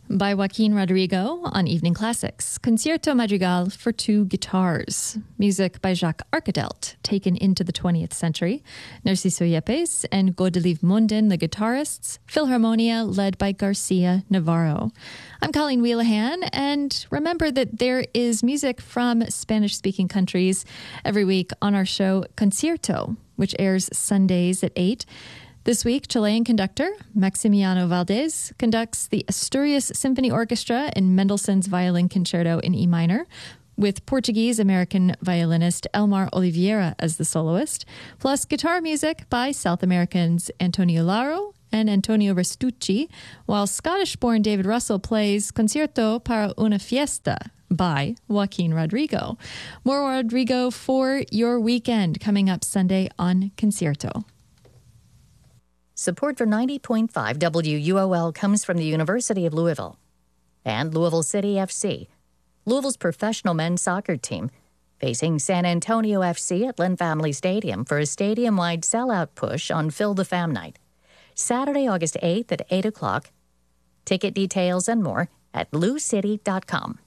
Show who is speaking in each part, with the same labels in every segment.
Speaker 1: by Joaquin Rodrigo on Evening Classics. Concerto Madrigal for two guitars. Music by Jacques Arcadelt, taken into the 20th century. Narciso Yepes and Godelieve Munden, the guitarists. Philharmonia, led by Garcia Navarro. I'm Colleen Wheelahan, and remember that there is music from Spanish-speaking countries every week on our show Concierto, which airs Sundays at 8. This week, Chilean conductor Maximiano Valdez conducts the Asturias Symphony Orchestra in Mendelssohn's Violin Concerto in E minor, with Portuguese-American violinist Elmar Oliveira as the soloist, plus guitar music by South Americans Antonio Laro and Antonio Restucci, while Scottish-born David Russell plays Concierto para una Fiesta by Joaquin Rodrigo. More Rodrigo for your weekend coming up Sunday on Concierto.
Speaker 2: Support for 90.5 WUOL comes from the University of Louisville and Louisville City FC, Louisville's professional men's soccer team, facing San Antonio FC at Lynn Family Stadium for a stadium-wide sellout push on Fill the Fam Night. Saturday, August 8th at 8 o'clock. Ticket details and more at loucity.com.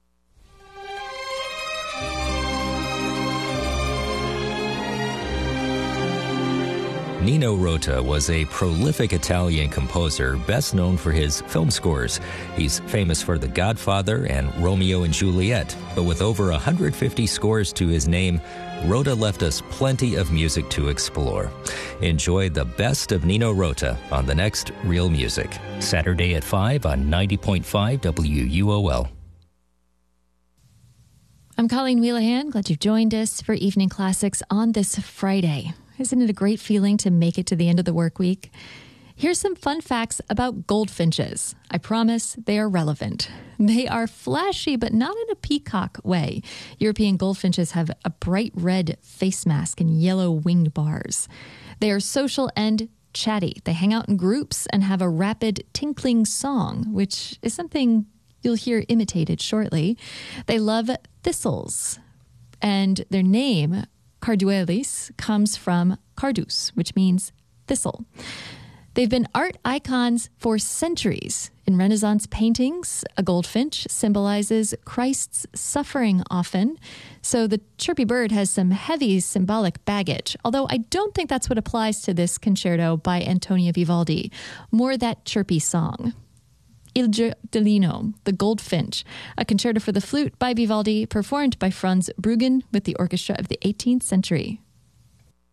Speaker 3: Nino Rota was a prolific Italian composer best known for his film scores. He's famous for The Godfather and Romeo and Juliet, but with over 150 scores to his name, Rota left us plenty of music to explore. Enjoy the best of Nino Rota on the next Real Music, Saturday at 5 on 90.5 WUOL.
Speaker 1: I'm Colleen Wheelahan. Glad you've joined us for Evening Classics on this Friday. Isn't it a great feeling to make it to the end of the work week? Here's some fun facts about goldfinches. I promise they are relevant. They are flashy, but not in a peacock way. European goldfinches have a bright red face mask and yellow winged bars. They are social and chatty. They hang out in groups and have a rapid tinkling song, which is something you'll hear imitated shortly. They love thistles, and their name, Carduelis, comes from cardus, which means thistle. They've been art icons for centuries. In Renaissance paintings, a goldfinch symbolizes Christ's suffering often, so the chirpy bird has some heavy symbolic baggage, although I don't think that's what applies to this concerto by Antonio Vivaldi, more that chirpy song. Il Giardellino, the Goldfinch, a concerto for the flute by Vivaldi, performed by Franz Bruggen with the orchestra of the 18th century.